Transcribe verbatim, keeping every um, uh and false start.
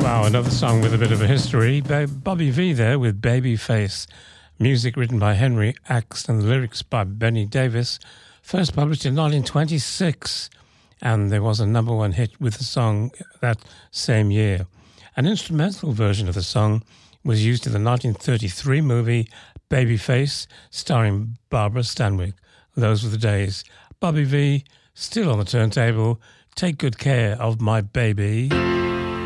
Wow, another song with a bit of a history. Bobby Vee there with Babyface. Music written by Henry Axton, lyrics by Benny Davis. First published in nineteen twenty-six. And there was a number one hit with the song that same year. An instrumental version of the song was used in the nineteen thirty-three movie Babyface, starring Barbara Stanwyck. Those were the days. Bobby Vee, still on the turntable. Take good care of my baby.